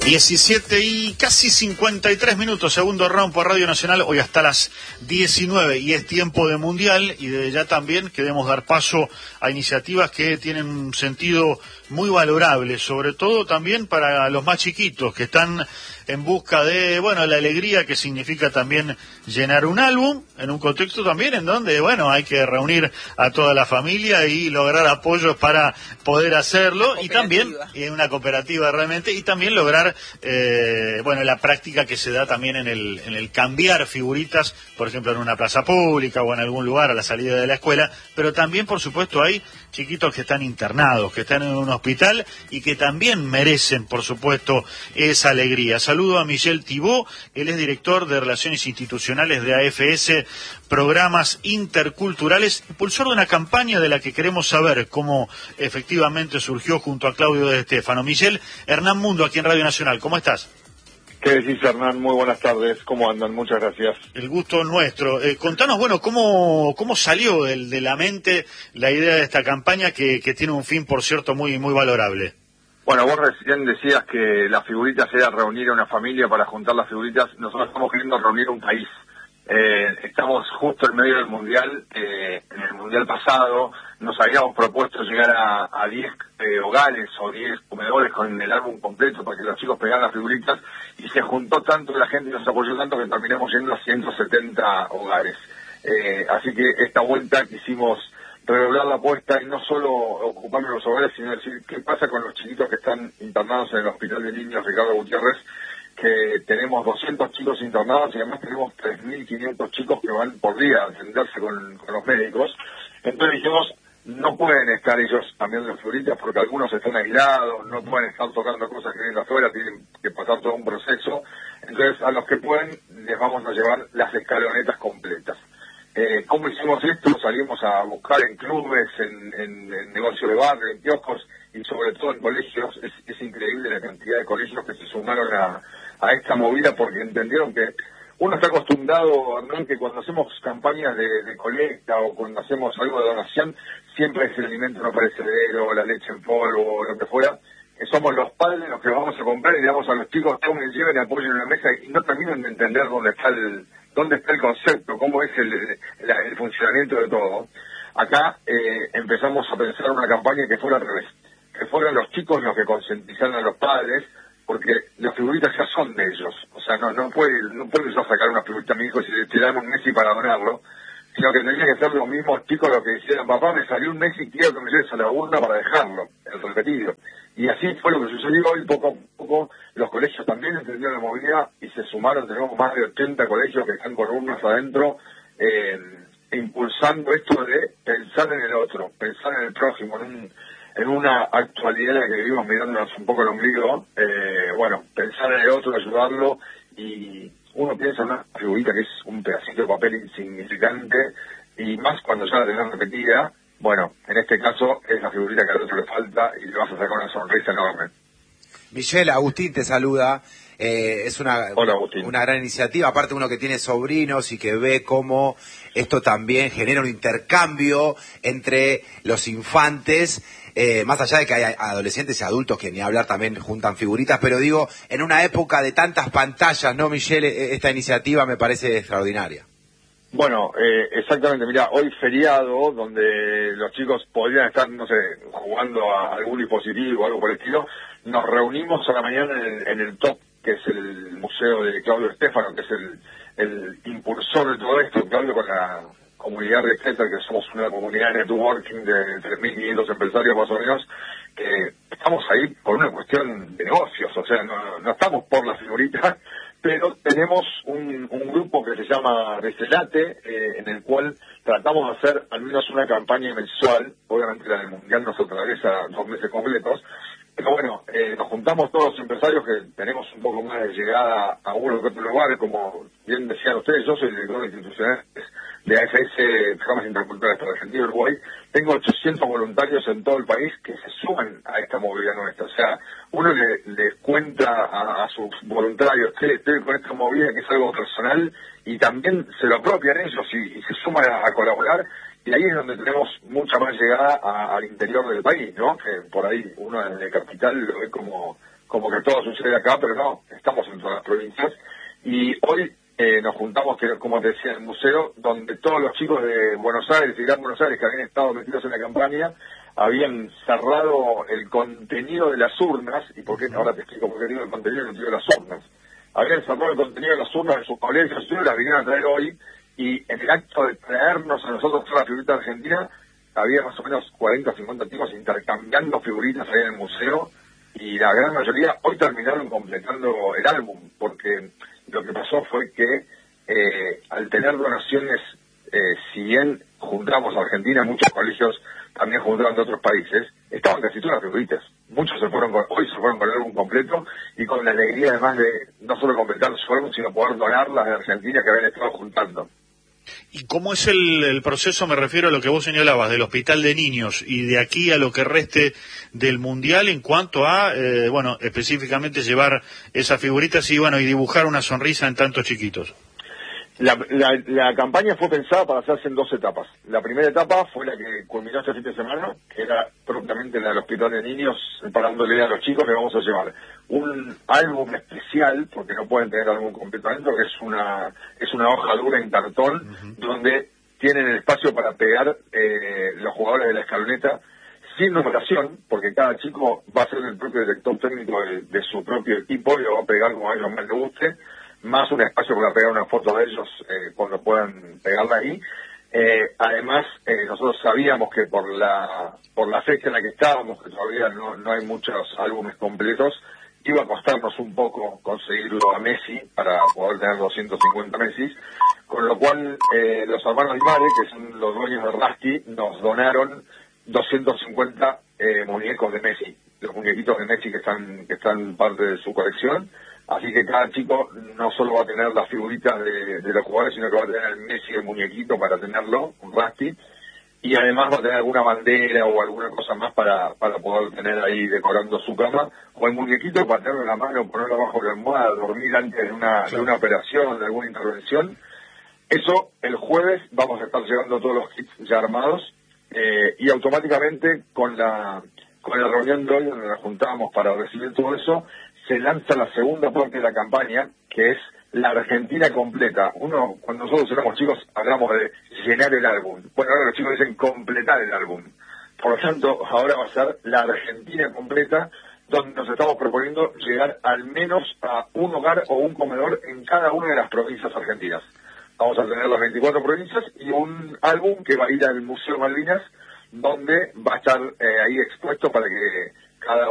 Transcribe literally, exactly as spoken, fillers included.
diecisiete y casi cincuenta y tres minutos, segundo round por Radio Nacional, hoy hasta las diecinueve, y es tiempo de Mundial, y desde ya también queremos dar paso a iniciativas que tienen un sentido muy valorable, sobre todo también para los más chiquitos, que están en busca de, bueno, la alegría que significa también llenar un álbum, en un contexto también en donde, bueno, hay que reunir a toda la familia y lograr apoyos para poder hacerlo, y también, en una cooperativa realmente, y también lograr, eh, bueno, la práctica que se da también en el, en el cambiar figuritas, por ejemplo, en una plaza pública o en algún lugar a la salida de la escuela, pero también, por supuesto, hay chiquitos que están internados, que están en un hospital y que también merecen, por supuesto, esa alegría. Saludo a Michel Thibault, él es director de Relaciones Institucionales de A F S, Programas Interculturales, impulsor de una campaña de la que queremos saber cómo efectivamente surgió junto a Claudio de Stefano. Michel, Hernán Mundo, aquí en Radio Nacional, ¿cómo estás? ¿Qué decís, Hernán? Muy buenas tardes. ¿Cómo andan? Muchas gracias. El gusto nuestro. Eh, contanos, bueno, cómo cómo salió del, de la mente la idea de esta campaña que, que tiene un fin, por cierto, muy muy valorable. Bueno, vos recién decías que las figuritas era reunir a una familia para juntar las figuritas. Nosotros estamos queriendo reunir un país. Eh, estamos justo en medio del Mundial. Eh, en el Mundial pasado nos habíamos propuesto llegar a diez eh, hogares o diez comedores con el álbum completo para que los chicos pegaran las figuritas, y se juntó tanto la gente y nos apoyó tanto que terminamos yendo a ciento setenta hogares. Eh, así que esta vuelta quisimos redoblar la apuesta y no solo ocupar los hogares, sino decir qué pasa con los chiquitos que están internados en el Hospital de Niños Ricardo Gutiérrez, que tenemos doscientos chicos internados y además tenemos tres mil quinientos chicos que van por día a atenderse con, con los médicos. Entonces dijimos, no pueden estar ellos cambiando las figuritas porque algunos están aislados, no pueden estar tocando cosas que vienen de afuera, tienen que pasar todo un proceso. Entonces a los que pueden les vamos a llevar las escalonetas completas. Eh, ¿Cómo hicimos esto? Salimos a buscar en clubes, en, en, en negocios de barrio, en kioscos y sobre todo en colegios. Es, es increíble la cantidad de colegios que se sumaron a, a esta movida porque entendieron que uno está acostumbrado, Hernán, que cuando hacemos campañas de, de colecta o cuando hacemos algo de donación, siempre es el alimento no perecedero, la leche en polvo, o lo que fuera. Que somos los padres los que vamos a comprar y le damos a los chicos, tomen, lleven y apoyen en la mesa, y no terminan de entender dónde está el dónde está el concepto, cómo es el, el, el funcionamiento de todo. Acá eh, empezamos a pensar una campaña que fuera al revés, que fueran los chicos los que concientizaran a los padres, porque las figuritas ya son de ellos. O sea, no no puede no puede yo sacar una figurita a mi hijo y si le dan un Messi para donarlo, sino que tendría que ser los mismos chicos los que dijeran, papá, me salió un Messi, quiero que me lleves a la urna para dejarlo, el repetido. Y así fue lo que sucedió, y poco a poco los colegios también entendieron la movilidad y se sumaron. Tenemos más de ochenta colegios que están con urnas adentro, eh, impulsando esto de pensar en el otro, pensar en el prójimo, en, un, en una actualidad en la que vivimos mirándonos un poco el ombligo. Eh, bueno, pensar en el otro, ayudarlo, y uno piensa en una figurita que es un pedacito de papel insignificante, y más cuando ya la tenés repetida. Bueno, en este caso es la figurita que al otro le falta y le vas a sacar una sonrisa enorme. Michel, Agustín te saluda. Eh, es una, Hola, Agustín. Una gran iniciativa, aparte uno que tiene sobrinos y que ve cómo esto también genera un intercambio entre los infantes, eh, más allá de que hay adolescentes y adultos que ni hablar también juntan figuritas, pero digo, en una época de tantas pantallas, ¿no, Michel? Esta iniciativa me parece extraordinaria. Bueno, eh, exactamente, mirá, hoy feriado, donde los chicos podrían estar, no sé, jugando a algún dispositivo o algo por el estilo, nos reunimos a la mañana en el, en el Top, que es el museo de Claudio Stefano, que es el, el impulsor de todo esto, que hablo con la comunidad de Exeter, que somos una comunidad de networking de tres mil quinientos empresarios más o menos, que estamos ahí por una cuestión de negocios, o sea, no, no estamos por las figuritas, pero tenemos un, un grupo que se llama Recelate, eh, en el cual tratamos de hacer al menos una campaña mensual. Obviamente la del Mundial nos atraviesa dos meses completos, pero bueno, eh, nos juntamos todos los empresarios que tenemos un poco más de llegada a uno que otro lugar, como bien decían ustedes. Yo soy el director institucional de A F S, Programas Interculturales para Argentina y Uruguay. Tengo ochocientos voluntarios en todo el país que se suman a esta movilidad nuestra. O sea, uno le, le cuenta a, a sus voluntarios que estoy con esta movida, que es algo personal, y también se lo apropian ellos y, y se suman a, a colaborar, y y ahí es donde tenemos mucha más llegada a, al interior del país, ¿no? Que por ahí uno en el capital lo ve como, como que todo sucede acá, pero no, estamos en todas las provincias. Y hoy eh, nos juntamos, que como te decía, en el museo, donde todos los chicos de Buenos Aires y Gran Buenos Aires que habían estado metidos en la campaña, habían cerrado el contenido de las urnas, y por qué, ahora te explico por qué digo el contenido, el contenido de las urnas. Habían cerrado el contenido de las urnas de sus colegios, y las vinieron a traer hoy, y en el acto de traernos a nosotros toda la figurita argentina, había más o menos cuarenta o cincuenta tipos intercambiando figuritas ahí en el museo, y la gran mayoría hoy terminaron completando el álbum, porque lo que pasó fue que eh, al tener donaciones, eh, si bien juntamos a Argentina, muchos colegios también juntaron de otros países, estaban casi todas las figuritas. Muchos se fueron con, hoy se fueron con el álbum completo y con la alegría además de no solo completar su álbum, sino poder donarlas de Argentina que habían estado juntando. ¿Y cómo es el, el proceso? Me refiero a lo que vos señalabas del hospital de niños y de aquí a lo que reste del mundial en cuanto a, eh, bueno, específicamente llevar esas figuritas y, bueno, y dibujar una sonrisa en tantos chiquitos. La, la, la campaña fue pensada para hacerse en dos etapas. La primera etapa fue la que culminó este fin de semana, que era propiamente la del hospital de niños, parándole a los chicos que vamos a llevar un álbum especial, porque no pueden tener álbum completo adentro, que es una es una hoja dura en cartón, uh-huh, donde tienen el espacio para pegar eh, los jugadores de la escaloneta sin numeración, porque cada chico va a ser el propio director técnico de, de su propio equipo y lo va a pegar como a ellos más les guste, más un espacio para pegar una foto de ellos eh, cuando puedan pegarla ahí. Eh, además, eh, nosotros sabíamos que por la por la fecha en la que estábamos, que todavía no, no hay muchos álbumes completos, iba a costarnos un poco conseguirlo a Messi para poder tener doscientos cincuenta Messi, con lo cual eh, los hermanos Aymare, que son los dueños de Rusty, nos donaron doscientos cincuenta eh, muñecos de Messi, los muñequitos de Messi que están que están parte de su colección. Así que cada chico no solo va a tener las figuritas de, de los jugadores, sino que va a tener el Messi, el muñequito para tenerlo, un Rusty, y además va a tener alguna bandera o alguna cosa más para, para poder tener ahí decorando su cama, o el muñequito para tenerlo en la mano, ponerlo bajo la almohada, dormir antes de una, de una operación, de alguna intervención. Eso, el jueves vamos a estar llegando todos los kits ya armados, eh, y automáticamente con la, con la reunión de hoy donde nos juntábamos para recibir todo eso, se lanza la segunda parte de la campaña, que es la Argentina completa. Uno, cuando nosotros éramos chicos, hablamos de llenar el álbum. Bueno, ahora los chicos dicen completar el álbum. Por lo tanto, ahora va a ser la Argentina completa, donde nos estamos proponiendo llegar al menos a un hogar o un comedor en cada una de las provincias argentinas. Vamos a tener las veinticuatro provincias y un álbum que va a ir al Museo Malvinas, donde va a estar eh, ahí expuesto para que cada